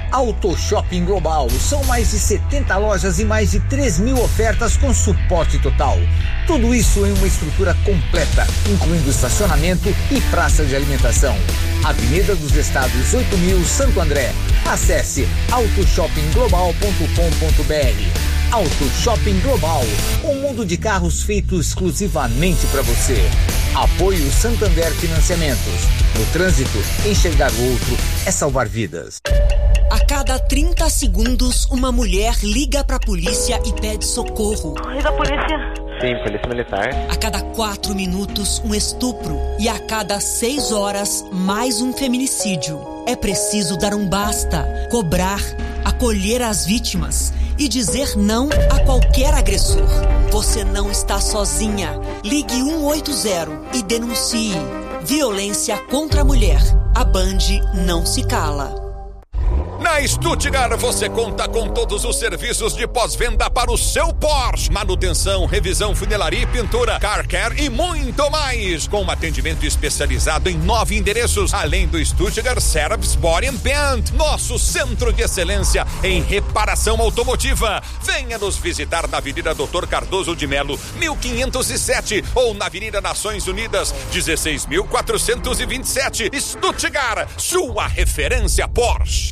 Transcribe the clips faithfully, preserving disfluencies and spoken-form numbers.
Auto Shopping Global. São mais de setenta lojas e mais de três mil ofertas com suporte total. Tudo isso em uma estrutura completa, incluindo estacionamento e praça de alimentação. Avenida dos Estados oito mil, Santo André. Acesse auto shopping global ponto com ponto b r. Auto Shopping Global, um mundo de carros feito exclusivamente para você. Apoio Santander Financiamentos. No trânsito, enxergar o outro é salvar vidas. A cada trinta segundos, uma mulher liga pra polícia e pede socorro. Liga a polícia. Sim, polícia militar. A cada quatro minutos, um estupro. E a cada seis horas, mais um feminicídio. É preciso dar um basta, cobrar, acolher as vítimas e dizer não a qualquer agressor. Você não está sozinha. Ligue um oito zero e denuncie. Violência contra a mulher. A Band não se cala. Na Stuttgart você conta com todos os serviços de pós-venda para o seu Porsche. Manutenção, revisão, funilaria e pintura, car care e muito mais. Com um atendimento especializado em nove endereços, além do Stuttgart Service Body and Paint, nosso centro de excelência em reparação automotiva. Venha nos visitar na Avenida doutor Cardoso de Melo, mil quinhentos e sete, ou na Avenida Nações Unidas, dezesseis mil quatrocentos e vinte e sete. Stuttgart, sua referência Porsche.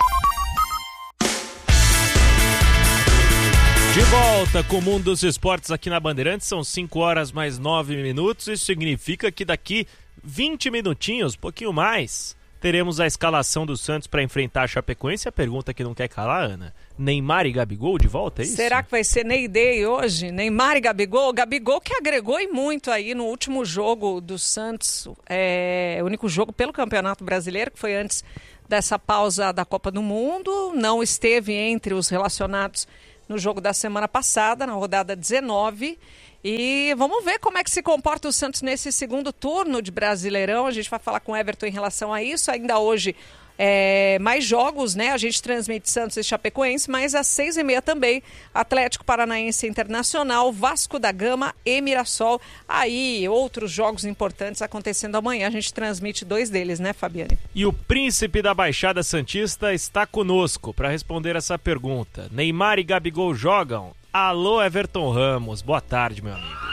De volta com o Mundo dos Esportes aqui na Bandeirantes, são cinco horas mais nove minutos, isso significa que daqui vinte minutinhos, um pouquinho mais, teremos a escalação do Santos para enfrentar a Chapecoense. A pergunta que não quer calar, Ana, Neymar e Gabigol de volta, é isso? Será que vai ser Ney Day hoje? Neymar e Gabigol? Gabigol que agregou e muito aí no último jogo do Santos, é o único jogo pelo Campeonato Brasileiro, que foi antes dessa pausa da Copa do Mundo, não esteve entre os relacionados no jogo da semana passada, na rodada dezenove. E vamos ver como é que se comporta o Santos nesse segundo turno de Brasileirão. A gente vai falar com o Everton em relação a isso. Ainda hoje, é, mais jogos, né? A gente transmite Santos e Chapecoense, mas às seis e meia também, Atlético Paranaense Internacional, Vasco da Gama e Mirassol. Aí, outros jogos importantes acontecendo amanhã. A gente transmite dois deles, né, Fabiane? E o príncipe da Baixada Santista está conosco para responder essa pergunta. Neymar e Gabigol jogam? Alô, Everton Ramos. Boa tarde, meu amigo.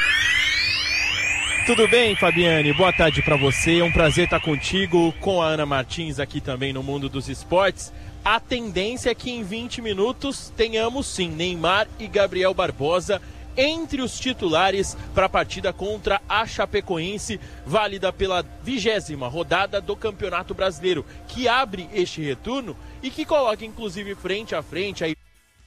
Tudo bem, Fabiane? Boa tarde para você. É um prazer estar contigo, com a Ana Martins aqui também no Mundo dos Esportes. A tendência é que em vinte minutos tenhamos sim Neymar e Gabriel Barbosa entre os titulares para a partida contra a Chapecoense, válida pela vigésima rodada do Campeonato Brasileiro, que abre este retorno e que coloca inclusive frente a frente aí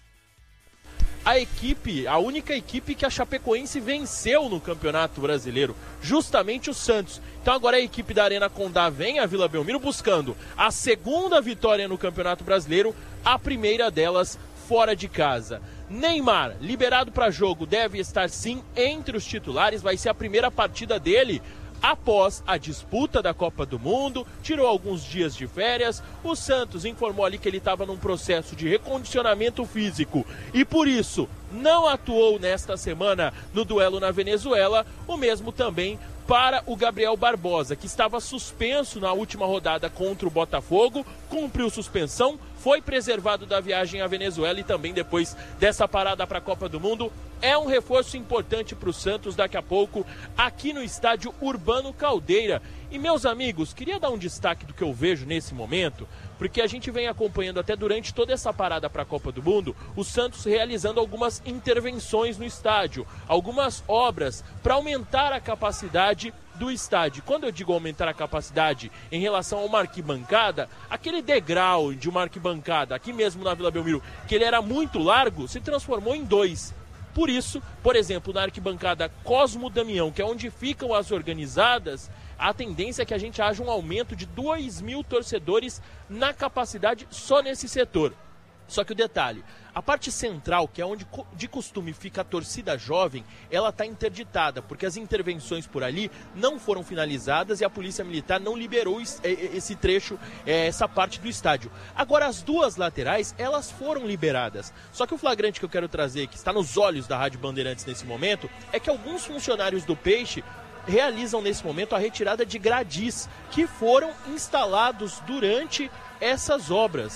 a equipe, a única equipe que a Chapecoense venceu no Campeonato Brasileiro, justamente o Santos. Então agora a equipe da Arena Condá vem à Vila Belmiro buscando a segunda vitória no Campeonato Brasileiro, a primeira delas fora de casa. Neymar, liberado para jogo, deve estar sim entre os titulares, vai ser a primeira partida dele após a disputa da Copa do Mundo, tirou alguns dias de férias. O Santos informou ali que ele estava num processo de recondicionamento físico e por isso não atuou nesta semana no duelo na Venezuela. O mesmo também para o Gabriel Barbosa, que estava suspenso na última rodada contra o Botafogo, cumpriu suspensão, foi preservado da viagem à Venezuela e também depois dessa parada para a Copa do Mundo. É um reforço importante para o Santos daqui a pouco, aqui no estádio Urbano Caldeira. E, meus amigos, queria dar um destaque do que eu vejo nesse momento, porque a gente vem acompanhando até durante toda essa parada para a Copa do Mundo, o Santos realizando algumas intervenções no estádio, algumas obras para aumentar a capacidade do estádio. Quando eu digo aumentar a capacidade em relação a uma arquibancada, aquele degrau de uma arquibancada, aqui mesmo na Vila Belmiro, que ele era muito largo, se transformou em dois. Por isso, por exemplo, na arquibancada Cosmo Damião, que é onde ficam as organizadas, a tendência é que a gente haja um aumento de dois mil torcedores na capacidade só nesse setor. Só que o detalhe, a parte central, que é onde de costume fica a torcida jovem, ela está interditada, porque as intervenções por ali não foram finalizadas e a Polícia Militar não liberou esse trecho, essa parte do estádio. Agora, as duas laterais, elas foram liberadas. Só que o flagrante que eu quero trazer, que está nos olhos da Rádio Bandeirantes nesse momento, é que alguns funcionários do Peixe realizam nesse momento a retirada de gradis que foram instalados durante essas obras.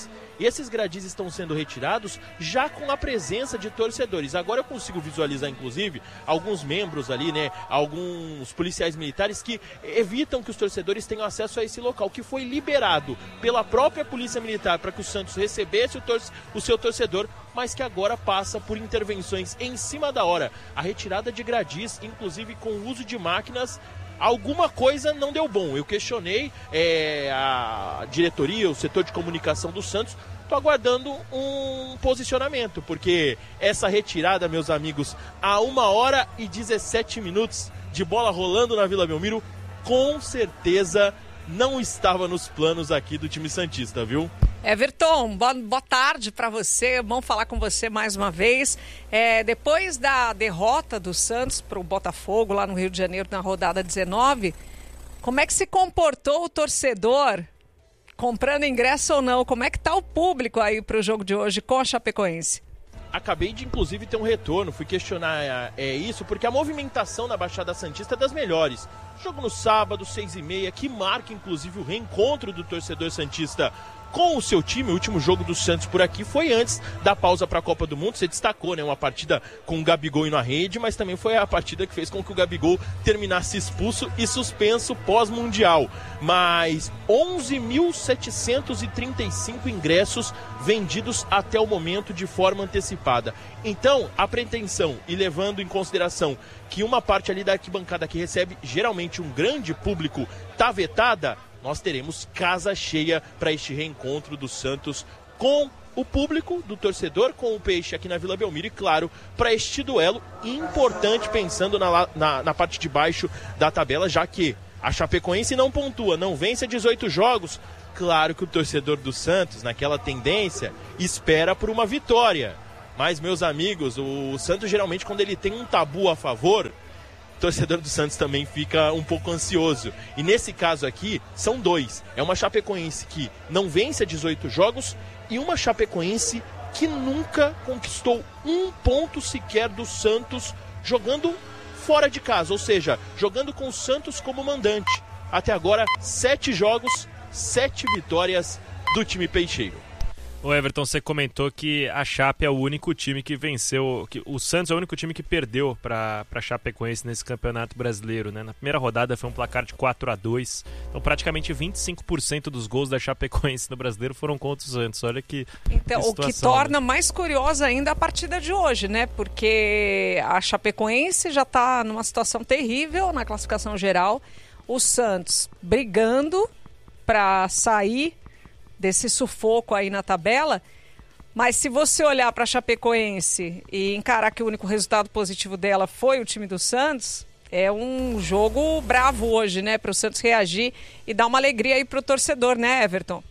E esses gradis estão sendo retirados já com a presença de torcedores. Agora eu consigo visualizar, inclusive, alguns membros ali, né, alguns policiais militares que evitam que os torcedores tenham acesso a esse local, que foi liberado pela própria Polícia Militar para que o Santos recebesse o, tor- o seu torcedor, mas que agora passa por intervenções em cima da hora. A retirada de gradis, inclusive com o uso de máquinas, alguma coisa não deu bom. Eu questionei é, a diretoria, o setor de comunicação do Santos. Estou aguardando um posicionamento, porque essa retirada, meus amigos, a uma hora e dezessete minutos de bola rolando na Vila Belmiro, com certeza não estava nos planos aqui do time santista, viu? Everton, boa, boa tarde para você, bom falar com você mais uma vez. É, depois da derrota do Santos para o Botafogo lá no Rio de Janeiro na rodada dezenove, como é que se comportou o torcedor, comprando ingresso ou não? Como é que tá o público aí para o jogo de hoje com a Chapecoense? Acabei de, inclusive, ter um retorno, fui questionar é, isso, porque a movimentação na Baixada Santista é das melhores. Jogo no sábado, seis e meia, que marca, inclusive, o reencontro do torcedor santista com o seu time. O último jogo do Santos por aqui foi antes da pausa para a Copa do Mundo. Você destacou, né, uma partida com o Gabigol indo à rede, mas também foi a partida que fez com que o Gabigol terminasse expulso e suspenso pós-mundial. Mas onze mil setecentos e trinta e cinco ingressos vendidos até o momento de forma antecipada. Então, a pretensão, e levando em consideração que uma parte ali da arquibancada que recebe geralmente um grande público tá vetada, nós teremos casa cheia para este reencontro do Santos com o público do torcedor, com o Peixe aqui na Vila Belmiro e, claro, para este duelo importante, pensando na, na, na parte de baixo da tabela, já que a Chapecoense não pontua, não vence dezoito jogos. Claro que o torcedor do Santos, naquela tendência, espera por uma vitória. Mas, meus amigos, o Santos geralmente, quando ele tem um tabu a favor, o torcedor do Santos também fica um pouco ansioso. E nesse caso aqui, são dois. É uma Chapecoense que não vence dezoito jogos e uma Chapecoense que nunca conquistou um ponto sequer do Santos jogando fora de casa, ou seja, jogando com o Santos como mandante. Até agora, sete jogos, sete vitórias do time peixeiro. O Everton, você comentou que a Chape é o único time que venceu, que o Santos é o único time que perdeu para a Chapecoense nesse Campeonato Brasileiro, né? Na primeira rodada foi um placar de quatro a dois, então praticamente vinte e cinco por cento dos gols da Chapecoense no Brasileiro foram contra o Santos. Olha que Então, que o que torna mais curiosa ainda a partida de hoje, né? Porque a Chapecoense já está numa situação terrível na classificação geral, o Santos brigando para sair desse sufoco aí na tabela, mas se você olhar para a Chapecoense e encarar que o único resultado positivo dela foi o time do Santos, é um jogo bravo hoje, né, para o Santos reagir e dar uma alegria aí para o torcedor, né, Everton?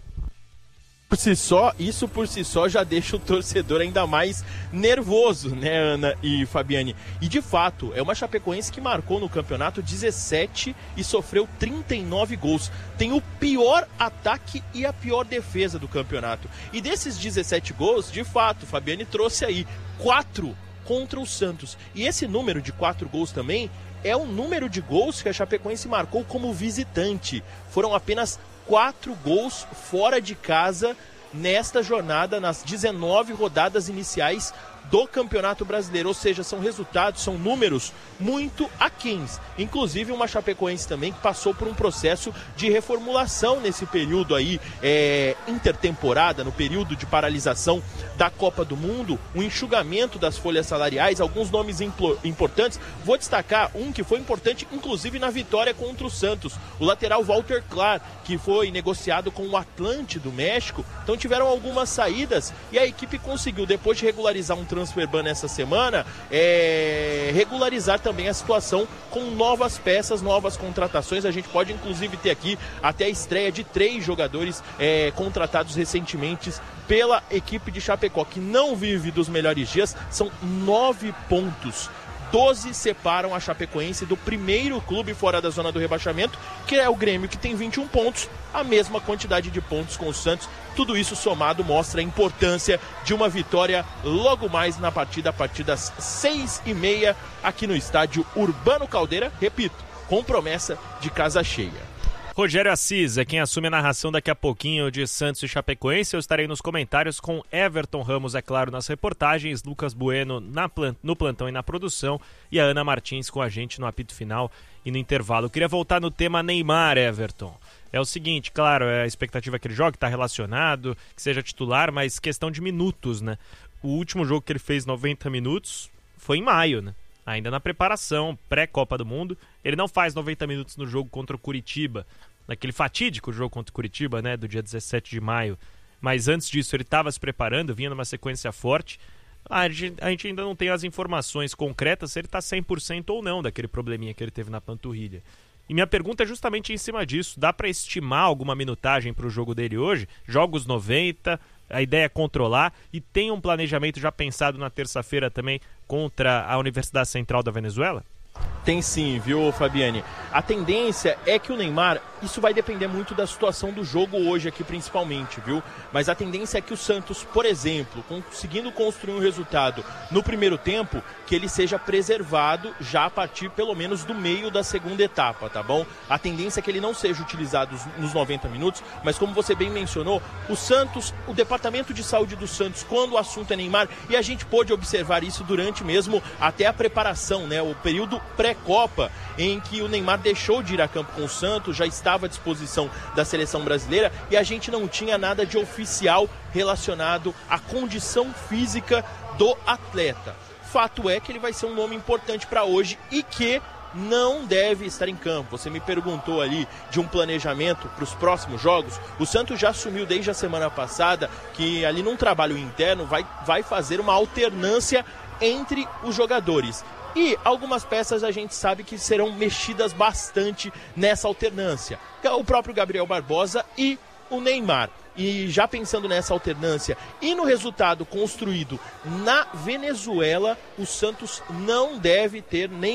Por si só, isso por si só já deixa o torcedor ainda mais nervoso, né, Ana e Fabiane? E de fato, é uma Chapecoense que marcou no campeonato dezessete e sofreu trinta e nove gols. Tem o pior ataque e a pior defesa do campeonato. E desses dezessete gols, de fato, Fabiane trouxe aí quatro contra o Santos. E esse número de quatro gols também é o número de gols que a Chapecoense marcou como visitante. Foram apenas quatro gols fora de casa nesta jornada, nas dezenove rodadas iniciais do Campeonato Brasileiro, ou seja, são resultados, são números muito aquéns. Inclusive uma Chapecoense também que passou por um processo de reformulação nesse período aí, é, intertemporada, no período de paralisação da Copa do Mundo, um enxugamento das folhas salariais, alguns nomes implo- importantes. Vou destacar um que foi importante, inclusive na vitória contra o Santos, o lateral Walter Clar, que foi negociado com o Atlante do México. Então tiveram algumas saídas e a equipe conseguiu, depois de regularizar um transfer ban essa semana, é, regularizar também a situação com novas peças, novas contratações. A gente pode inclusive ter aqui até a estreia de três jogadores é, contratados recentemente pela equipe de Chapecó, que não vive dos melhores dias. São nove pontos. doze separam a Chapecoense do primeiro clube fora da zona do rebaixamento, que é o Grêmio, que tem vinte e um pontos, a mesma quantidade de pontos com o Santos. Tudo isso somado mostra a importância de uma vitória logo mais na partida, a partir das seis e meia, aqui no estádio Urbano Caldeira, repito, com promessa de casa cheia. Rogério Assis é quem assume a narração daqui a pouquinho de Santos e Chapecoense. Eu estarei nos comentários com Everton Ramos, é claro, nas reportagens, Lucas Bueno na plant... no plantão e na produção, e a Ana Martins com a gente no apito final e no intervalo. Eu queria voltar no tema Neymar, Everton. É o seguinte, claro, é a expectativa que ele jogue, está relacionado, que seja titular, mas questão de minutos, né? O último jogo que ele fez noventa minutos foi em maio, né? Ainda na preparação, pré-Copa do Mundo. Ele não faz noventa minutos no jogo contra o Curitiba, naquele fatídico jogo contra o Curitiba, né, do dia dezessete de maio. Mas antes disso ele estava se preparando, vinha numa sequência forte. A gente, a gente ainda não tem as informações concretas se ele está cem por cento ou não daquele probleminha que ele teve na panturrilha. E minha pergunta é justamente em cima disso. Dá para estimar alguma minutagem para o jogo dele hoje? Jogos noventa, a ideia é controlar, e tem um planejamento já pensado na terça-feira também contra a Universidade Central da Venezuela? Tem sim, viu, Fabiane? A tendência é que o Neymar, isso vai depender muito da situação do jogo hoje aqui principalmente, viu? Mas a tendência é que o Santos, por exemplo, conseguindo construir um resultado no primeiro tempo, que ele seja preservado já a partir pelo menos do meio da segunda etapa, tá bom? A tendência é que ele não seja utilizado nos noventa minutos, mas como você bem mencionou, o Santos, o departamento de saúde do Santos, quando o assunto é Neymar, e a gente pôde observar isso durante mesmo até a preparação, né? O período pré-Copa, em que o Neymar deixou de ir a campo com o Santos, já estava à disposição da seleção brasileira e a gente não tinha nada de oficial relacionado à condição física do atleta. Fato é que ele vai ser um nome importante para hoje e que não deve estar em campo. Você me perguntou ali de um planejamento para os próximos jogos. O Santos já assumiu desde a semana passada que ali num trabalho interno vai, vai fazer uma alternância entre os jogadores. E algumas peças a gente sabe que serão mexidas bastante nessa alternância. O próprio Gabriel Barbosa e o Neymar. E já pensando nessa alternância e no resultado construído na Venezuela, o Santos não deve ter nem